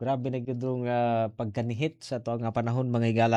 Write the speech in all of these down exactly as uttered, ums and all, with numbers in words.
Grabe na gyud rong ah, pagkanihit sa to nga panahon mga higala.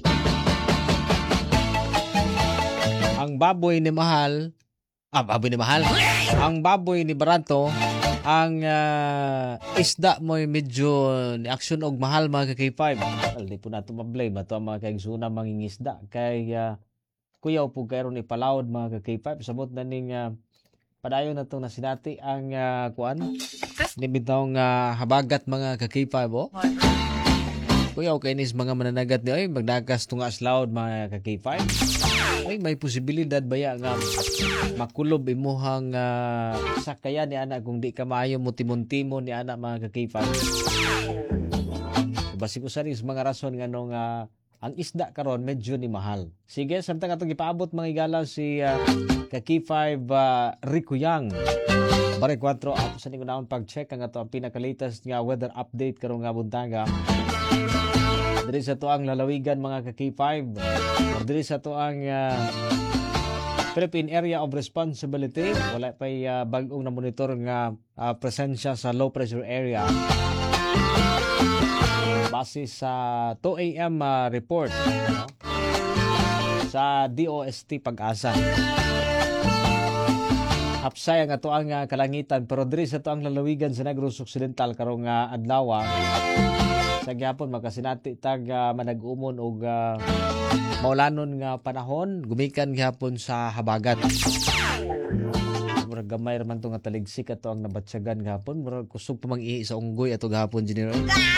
Ang baboy ni mahal, ah baboy ni mahal. Ang baboy ni barato, ang ah, isda mo medyo ni aksyon og mahal mga ka-K five. Well, di po nato ma-blame ato ang mga kaigsuna mangingisda kay ah, kuyaw po karon ipalawod mga ka-K five samot na ning ah, padayon na itong nasinati ang uh, kuan nimitaong uh, habagat mga ka-K five oh. Kuya okay nis mga mananagat ni ay magdagas tungas loud mga ka-K five. Ay may posibilidad baya nga makulob imuhang uh, sakaya ni anak kung di ka maayo mo timon-timon ni anak mga ka-K five. Basi ko sa ris mga rason nga nung uh, ang isda karon medyo ni mahal. Sige, samtang atong ipaabot mga igala si uh, ka-K five uh, Rico Yang. Bare four ato sa ninyo naon pag-check ang ato ang pinaka-latest nga weather update karong nga buntaga. Diri sa to ang lalawigan mga ka-K five. Diri sa to ang uh, Philippine Area of Responsibility. Wala pa uh, bag-ong na monitor nga uh, presensya sa low pressure area. Base sa two a.m. Uh, report no? Sa D O S T Pag-asa. Hapsay ang ato ang uh, kalangitan pero diri sa to ang lalawigan sa Negros Occidental karong uh, adlaw sa gyapon makasinati tag uh, manag-umon og uh, maulanon nga panahon gumikan gyapon sa habagat. Murag gamay raman to nga taligsik ato ang nabatsagan gahapon murag kusog pa mang-ihi sa unggoy ato gahapon dinero.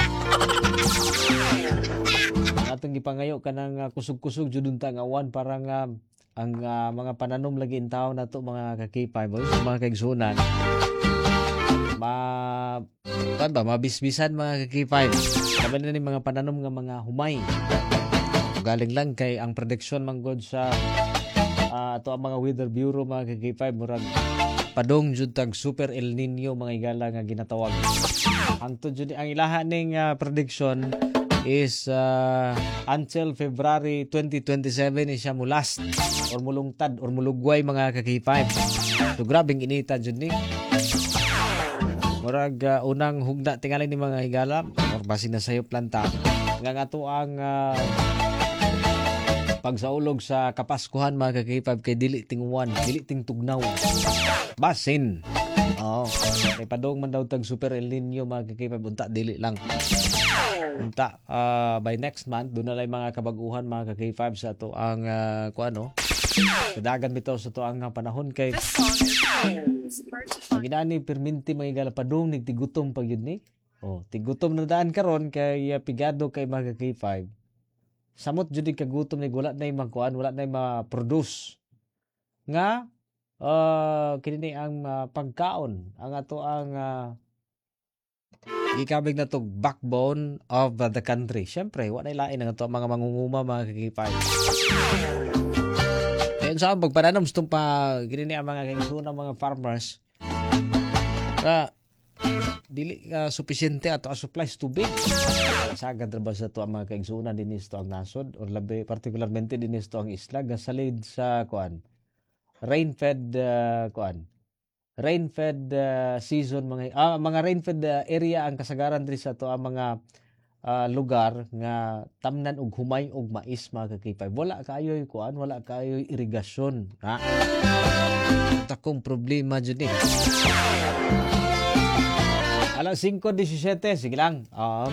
Atong gipangayo kanang uh, kusog-kusog jud unta nga awan parang uh, ang uh, mga pananom lagi in taon nato mga ka-K five sa mga kaigsunan. Ma kan ba mabisbisan mga ka-K five. Sabi na ni mga pananom nga mga humay. Galing lang kay ang prediction manggod sa uh, ato ang mga weather bureau mga ka-K five murag padong jud tag super El Nino mga igala nga ginatawag. Hangtod jud ang ilaha ning uh, prediction is uh, until February twenty twenty-seven is siya mulast or mulungtad or mulugway mga ka-K five. So grabing inita jud ni. Murag uh, unang hugna tingali ni mga higala or basin na sayo planta nga ato ang uh, pagsaulog sa Kapaskuhan mga ka-K five kay dili tinguwan, dili ting tugnaw. Basin. Oh, kay padong man daw tag super El Nino mga ka-K five unta dili lang. Unta uh, by next month doon na lang mga kabaguhan mga ka-K five sa to ang uh, kuano. Kadagan bitaw sa to ang panahon kay ang ginani perminti mga igala padung nigtigutom pag yun ni. Oh, tigutom na daan karon kay uh, pigado kay mga ka-K five. Samot jud kagutom ni wala nay magkuan, wala nay ma-produce. Nga uh, kini ang uh, pagkaon ang ato ang uh, gikabig na to backbone of uh, the country. Syempre, wala lain ang ato mga mangunguma mga ka-K five. Kaya sa pagpananom itong pa gini ang mga kaigsunan mga farmers ka dili ka uh, sufisyente ato ang supplies tubig. Sagad ra ba sa to ang mga kaigsunan dinis to ang nasod or labi particularmente dinis to ang isla gasalid sa kuan rain-fed uh, kuan rain-fed uh, season mga ah, mga rain-fed uh, area ang kasagaran diri sa to ang mga uh, lugar nga tamnan og humay og mais mga ka-K five. Wala kaayoy kuan, wala kaayoy irigasyon. Ha? Takong problema jud ni. Alas five seventeen, sige lang. Um,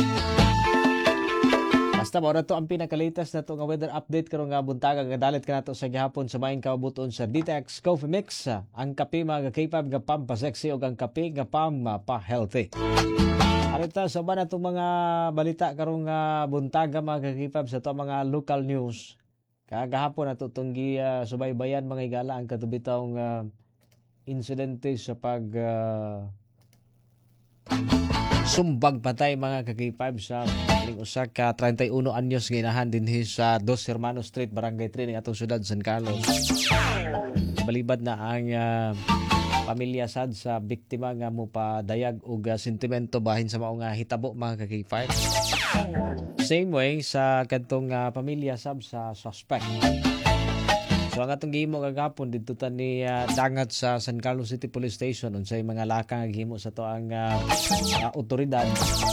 basta mo na to ang pinaka-latest na to nga weather update karong nga buntaga nga dalit ka nato sa gihapon sa maing kabuton sa D T X Coffee Mix. Ang kape mga ka-K five nga pampa-sexy o ang kape nga pampa-healthy. Arita sa ba na itong mga balita karong nga buntaga mga ka-K five sa to mga local news. Kagahapon na to itong uh, subaybayan mga igala ang katubitawng uh, insidente sa pag uh, sumbag patay mga ka-K five sa usa ka thirty-one anyos nga inahan dinhi sa Dos Hermanos Street, Barangay three ng atong syudad San Carlos. Balibad na ang uh, pamilya sad sa biktima nga mo padayag og uh, sentimento bahin sa mao nga hitabo mga ka-K five. Same way sa kadtong uh, pamilya sab sa suspect. So ang atong gihimo kagapon didto ta ni uh, dangat sa San Carlos City Police Station unsay mga laka nga gihimo sa to ang uh, uh, otoridad